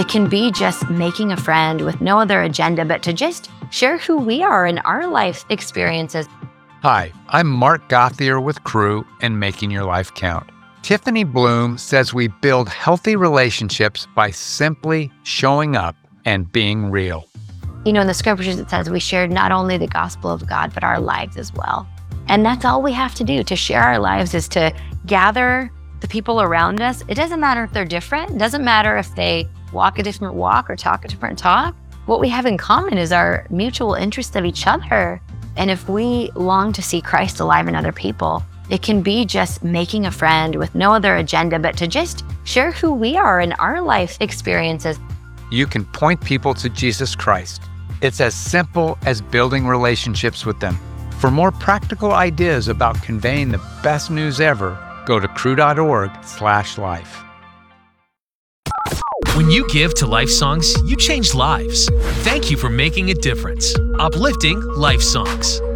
It can be just making a friend with no other agenda but to just share who we are and our life experiences. Hi, I'm Mark Gauthier with Crew and Making Your Life Count. Tiffany Bloom says we build healthy relationships by simply showing up and being real. In the scriptures, it says we share not only the gospel of God, but our lives as well. And that's all we have to do to share our lives, is to gather the people around us. It doesn't matter if they're different. It doesn't matter if they walk a different walk or talk a different talk. What we have in common is our mutual interest of each other. And if we long to see Christ alive in other people, it can be just making a friend with no other agenda but to just share who we are and our life experiences. You can point people to Jesus Christ. It's as simple as building relationships with them. For more practical ideas about conveying the best news ever, go to cru.org/life. When you give to Life Songs, you change lives. Thank you for making a difference. Uplifting Life Songs.